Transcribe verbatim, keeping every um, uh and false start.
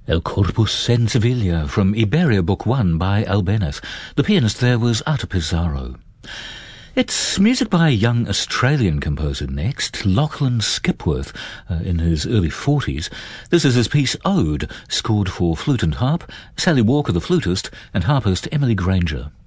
El Corpus en Sevilla from Iberia Book one by Albéniz. The pianist there was Artur Pizarro. It's music by a young Australian composer next, Lachlan Skipworth, uh, in his early forties. This is his piece Ode, scored for flute and harp, Sally Walker the flutist, and harpist Emily Granger.